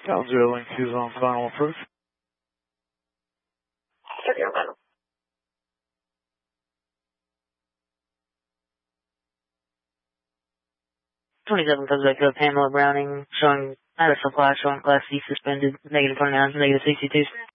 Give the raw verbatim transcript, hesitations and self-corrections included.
Ground zero link two is on final approach. Check your final. twenty-seven comes back up, Pamela Browning, showing out of supply, showing Class C suspended, negative twenty-nine, negative sixty-two.